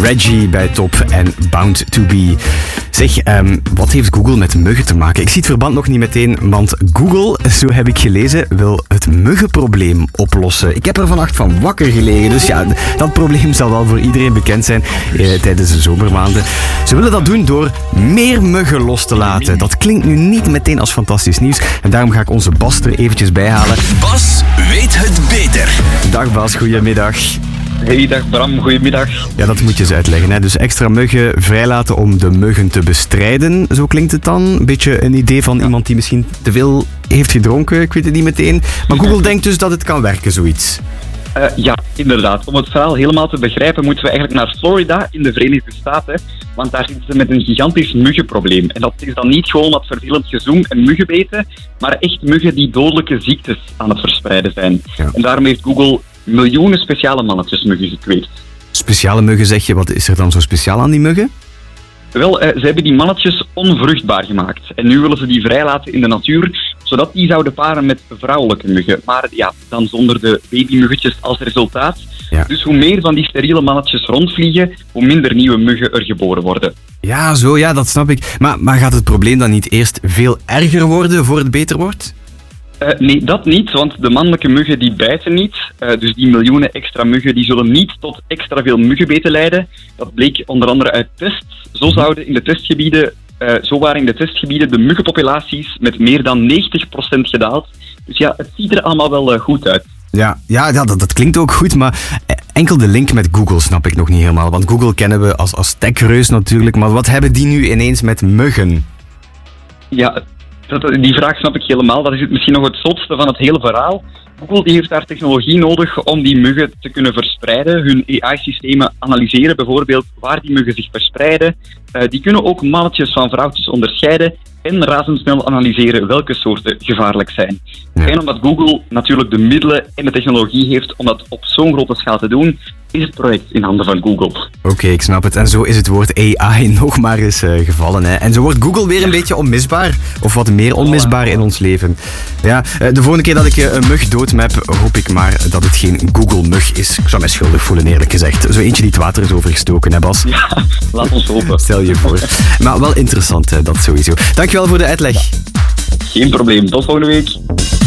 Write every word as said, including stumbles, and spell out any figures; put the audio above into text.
Reggie bij Top en Bound to Be. Zeg, um, wat heeft Google met muggen te maken? Ik zie het verband nog niet meteen, want Google, zo heb ik gelezen, wil het muggenprobleem oplossen. Ik heb er vannacht van wakker gelegen, dus ja, dat probleem zal wel voor iedereen bekend zijn eh, tijdens de zomermaanden. Ze willen dat doen door meer muggen los te laten. Dat klinkt nu niet meteen als fantastisch nieuws en daarom ga ik onze Bas er eventjes bij halen. Bas weet het beter. Dag Bas, goedemiddag. Hey, dag Bram, goedemiddag. Ja, dat moet je eens uitleggen. Hè? Dus extra muggen vrijlaten om de muggen te bestrijden, zo klinkt het dan. Een beetje een idee van ja. iemand die misschien te veel heeft gedronken, ik weet het niet meteen. Maar Google denkt dus dat het kan werken, zoiets. Uh, ja, inderdaad. Om het verhaal helemaal te begrijpen moeten we eigenlijk naar Florida in de Verenigde Staten. Want daar zitten ze met een gigantisch muggenprobleem. En dat is dan niet gewoon wat vervelend gezoem en muggenbeten, maar echt muggen die dodelijke ziektes aan het verspreiden zijn. Ja. En daarom heeft Google miljoenen speciale mannetjesmuggen gekweekt. Speciale muggen zeg je, wat is er dan zo speciaal aan die muggen? Wel, uh, ze hebben die mannetjes onvruchtbaar gemaakt. En nu willen ze die vrijlaten in de natuur, zodat die zouden paren met vrouwelijke muggen. Maar ja, dan zonder de babymuggetjes als resultaat. Ja. Dus hoe meer van die steriele mannetjes rondvliegen, hoe minder nieuwe muggen er geboren worden. Ja, zo, ja, dat snap ik. Maar, maar gaat het probleem dan niet eerst veel erger worden voor het beter wordt? Uh, nee, dat niet, want de mannelijke muggen die bijten niet. Uh, dus die miljoenen extra muggen die zullen niet tot extra veel muggenbeten leiden. Dat bleek onder andere uit tests. Zo zouden in de testgebieden, uh, zo waren in de testgebieden de muggenpopulaties met meer dan negentig procent gedaald. Dus ja, het ziet er allemaal wel uh, goed uit. Ja, ja, ja dat, dat klinkt ook goed, maar enkel de link met Google snap ik nog niet helemaal. Want Google kennen we als, als techreus natuurlijk, maar wat hebben die nu ineens met muggen? Ja, dat, die vraag snap ik helemaal. Dat is het misschien nog het zotste van het hele verhaal. Google die heeft daar technologie nodig om die muggen te kunnen verspreiden. Hun A I-systemen analyseren bijvoorbeeld waar die muggen zich verspreiden. Uh, die kunnen ook mannetjes van vrouwtjes onderscheiden en razendsnel analyseren welke soorten gevaarlijk zijn. Ja. En omdat Google natuurlijk de middelen en de technologie heeft om dat op zo'n grote schaal te doen, is het project in handen van Google. Oké, okay, ik snap het. En zo is het woord A I nog maar eens uh, gevallen. Hè. En zo wordt Google weer een beetje onmisbaar. Of wat meer onmisbaar in ons leven. Ja, uh, de volgende keer dat ik uh, een mug doodmap, hoop ik maar dat het geen Google-mug is. Ik zou mij schuldig voelen, eerlijk gezegd. Zo eentje die het water is overgestoken, hè Bas? Ja, laat ons hopen. Stel je voor. Maar wel interessant, uh, dat sowieso. Dankjewel voor de uitleg. Geen probleem. Tot volgende week.